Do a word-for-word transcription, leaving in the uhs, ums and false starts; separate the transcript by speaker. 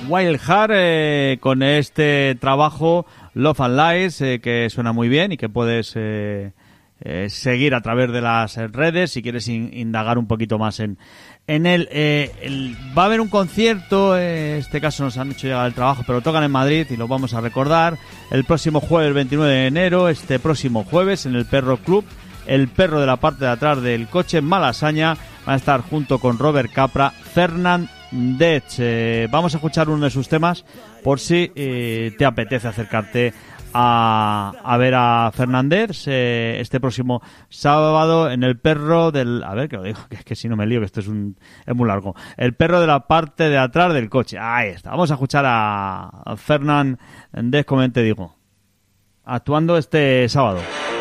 Speaker 1: Wild Heart eh, con este trabajo Love and Lies, eh, que suena muy bien y que puedes eh, eh, seguir a través de las redes si quieres in, indagar un poquito más en, en él. Eh, el, va a haber un concierto, eh, en este caso nos han hecho llegar el trabajo, pero tocan en Madrid y lo vamos a recordar el próximo jueves veintinueve de enero, este próximo jueves en el Perro Club. El perro de la parte de atrás del coche en Malasaña va a estar junto con Robert Capra, Fernández. Eh, vamos a escuchar uno de sus temas por si eh, te apetece acercarte a, a ver a Fernández eh, este próximo sábado en el perro del... A ver, que lo digo, que es que si no me lío, que esto es, un, es muy largo. El perro de la parte de atrás del coche. Ahí está. Vamos a escuchar a, a Fernández, como te digo, actuando este sábado.